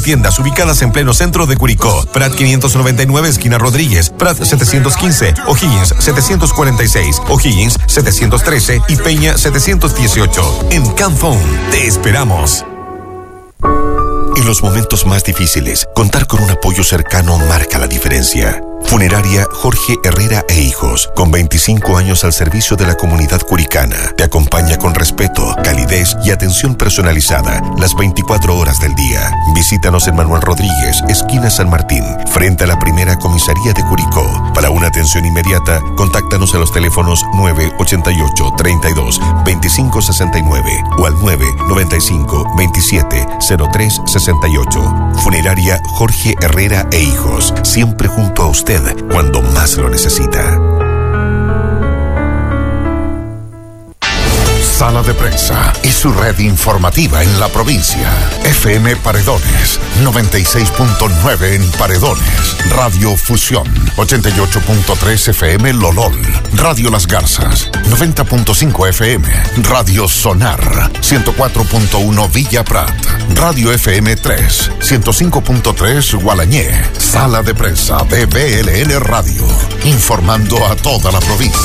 tiendas ubicadas en pleno centro de Curicó. Prat 599, esquina Rodríguez. Prat 715, O'Higgins 746, O'Higgins 713 y Peña 718. En Canfón, te esperamos. En los momentos más difíciles, contar con un apoyo cercano marca la diferencia. Funeraria Jorge Herrera e Hijos, con 25 años al servicio de la comunidad curicana, te acompaña con respeto, calidez y atención personalizada las 24 horas del día. Visítanos en Manuel Rodríguez, esquina San Martín, frente a la primera comisaría de Curicó. Para una atención inmediata, contáctanos a los teléfonos 988 32 25 69 o al 995 27 03 68. Funeraria Jorge Herrera e Hijos, siempre junto a usted cuando más lo necesita. Sala de Prensa y su red informativa en la provincia. FM Paredones, 96.9 en Paredones. Radio Fusión, 88.3 FM Lolol. Radio Las Garzas, 90.5 FM. Radio Sonar, 104.1 Villa Prat. Radio FM 3, 105.3 Gualañé. Sala de Prensa de BLN Radio, informando a toda la provincia.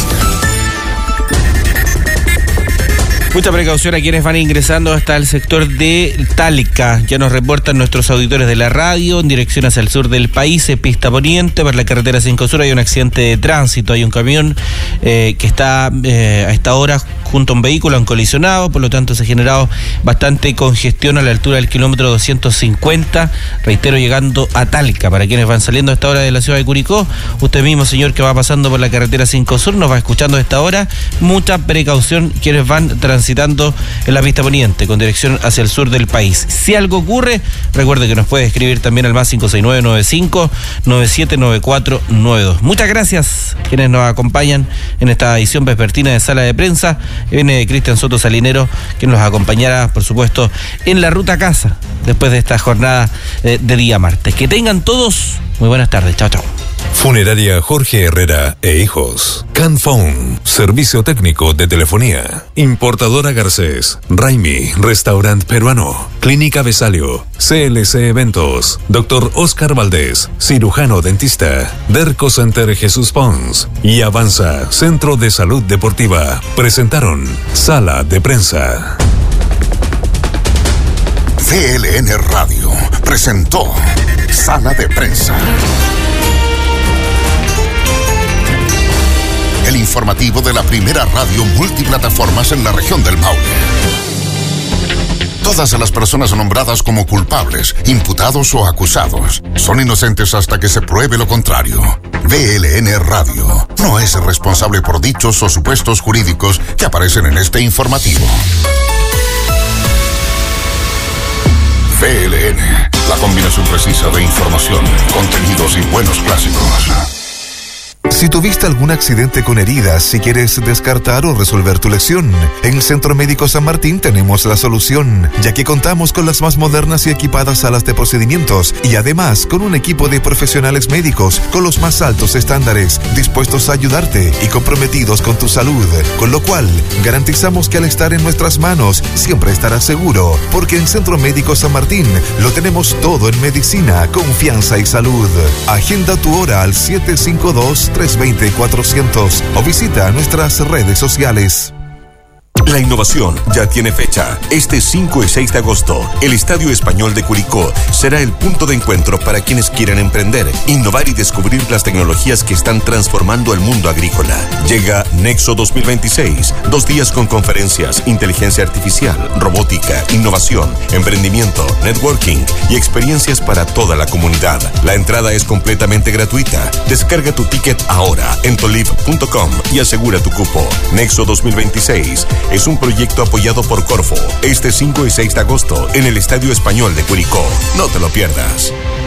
Mucha precaución a quienes van ingresando hasta el sector de Talca. Ya nos reportan nuestros auditores de la radio en dirección hacia el sur del país, pista poniente, por la carretera 5 Sur hay un accidente de tránsito. Hay un camión que está a esta hora junto a un vehículo, han colisionado, por lo tanto se ha generado bastante congestión a la altura del kilómetro 250, reitero, llegando a Talca. Para quienes van saliendo a esta hora de la ciudad de Curicó, usted mismo, señor, que va pasando por la carretera 5 Sur, nos va escuchando a esta hora, mucha precaución quienes van transitando en la pista poniente con dirección hacia el sur del país. Si algo ocurre, recuerde que nos puede escribir también al más 569-95-979492. Muchas gracias a quienes nos acompañan en esta edición vespertina de Sala de Prensa. Viene Cristian Soto Salinero, quien nos acompañará, por supuesto, en la ruta a casa después de esta jornada de día martes. Que tengan todos muy buenas tardes. Chao, chao. Funeraria Jorge Herrera e Hijos. Canfón, servicio técnico de telefonía. Importadora Garcés. Raimi, restaurante peruano. Clínica Besalio. CLC Eventos. Dr. Oscar Valdés, cirujano dentista. Derco Center Jesús Pons. Y Avanza, Centro de Salud Deportiva. Presentaron Sala de Prensa. BLN Radio presentó Sala de Prensa. El informativo de la primera radio multiplataformas en la región del Maule. Todas las personas nombradas como culpables, imputados o acusados son inocentes hasta que se pruebe lo contrario. BLN Radio no es responsable por dichos o supuestos jurídicos que aparecen en este informativo. BLN, la combinación precisa de información, contenidos y buenos clásicos. Si tuviste algún accidente con heridas y quieres descartar o resolver tu lesión, en el Centro Médico San Martín tenemos la solución, ya que contamos con las más modernas y equipadas salas de procedimientos y además con un equipo de profesionales médicos con los más altos estándares, dispuestos a ayudarte y comprometidos con tu salud, con lo cual garantizamos que al estar en nuestras manos siempre estarás seguro, porque en Centro Médico San Martín lo tenemos todo en medicina, confianza y salud. Agenda tu hora al 752-320-400 o visita nuestras redes sociales. La innovación ya tiene fecha. Este 5 y 6 de agosto, el Estadio Español de Curicó será el punto de encuentro para quienes quieran emprender, innovar y descubrir las tecnologías que están transformando el mundo agrícola. Llega Nexo 2026, 2 días con conferencias, inteligencia artificial, robótica, innovación, emprendimiento, networking y experiencias para toda la comunidad. La entrada es completamente gratuita. Descarga tu ticket ahora en tolib.com y asegura tu cupo. Nexo 2026 es un proyecto apoyado por Corfo. Este 5 y 6 de agosto en el Estadio Español de Curicó. No te lo pierdas.